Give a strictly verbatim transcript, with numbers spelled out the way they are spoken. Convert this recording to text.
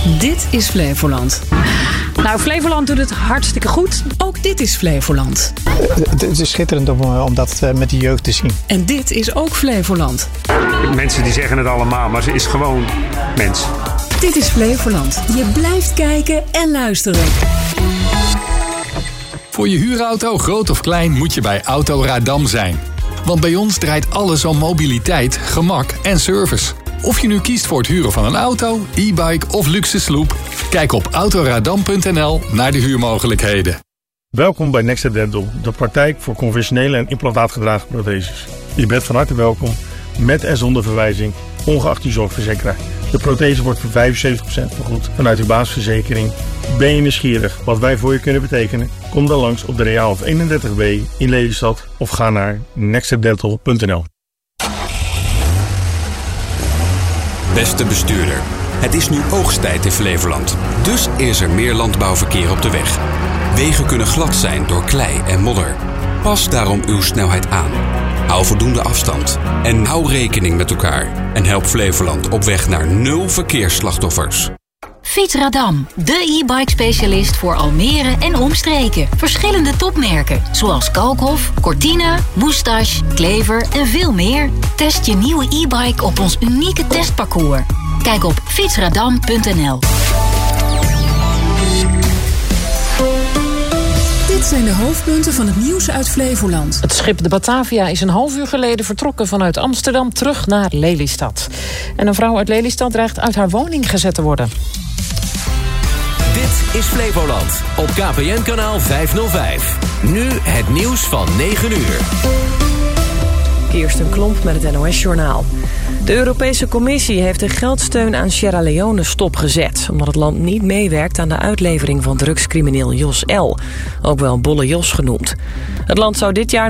Dit is Flevoland. Nou, Flevoland doet het hartstikke goed. Ook dit is Flevoland. Het is schitterend om, om dat met de jeugd te zien. En dit is ook Flevoland. Mensen die zeggen het allemaal, maar ze is gewoon mens. Dit is Flevoland. Je blijft kijken en luisteren. Voor je huurauto, groot of klein, moet je bij Auto Radam zijn. Want bij ons draait alles om mobiliteit, gemak en service. Of je nu kiest voor het huren van een auto, e-bike of luxe sloep, kijk op autoradam punt n l naar de huurmogelijkheden. Welkom bij Next Dental, de praktijk voor conventionele en implantaatgedragen protheses. Je bent van harte welkom, met en zonder verwijzing, ongeacht uw zorgverzekeraar. De prothese wordt voor vijfenzeventig procent vergoed vanuit uw basisverzekering. Ben je nieuwsgierig wat wij voor je kunnen betekenen? Kom dan langs op de Reaalhof eenendertig B in Lelystad of ga naar next dental punt n l. Beste bestuurder, het is nu oogsttijd in Flevoland. Dus is er meer landbouwverkeer op de weg. Wegen kunnen glad zijn door klei en modder. Pas daarom uw snelheid aan. Hou voldoende afstand. En hou rekening met elkaar. En help Flevoland op weg naar nul verkeersslachtoffers. Fietsradam, de e-bike specialist voor Almere en omstreken. Verschillende topmerken, zoals Kalkhof, Cortina, Moustache, Klever en veel meer. Test je nieuwe e-bike op ons unieke testparcours. Kijk op fietsradam punt n l. Dit zijn de hoofdpunten van het nieuws uit Flevoland. Het schip de Batavia is een half uur geleden vertrokken vanuit Amsterdam terug naar Lelystad. En een vrouw uit Lelystad dreigt uit haar woning gezet te worden. Dit is Flevoland op K P N-kanaal vijfhonderdvijf. Nu het nieuws van negen uur. Kirsten Klomp met het N O S-journaal. De Europese Commissie heeft de geldsteun aan Sierra Leone stopgezet, omdat het land niet meewerkt aan de uitlevering van drugscrimineel Jos L., ook wel Bolle Jos genoemd. Het land zou dit jaar